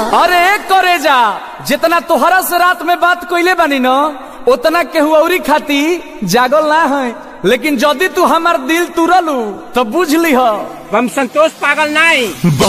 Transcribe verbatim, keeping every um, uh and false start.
अरे एक करे जा जितना तोहरा से रात में बात कोइले बानी न उतना केहू औरी खाती जागल ना है, लेकिन जदि तू हमार दिल तुरलू तो बुझ ली हम संतोष पागल नहीं।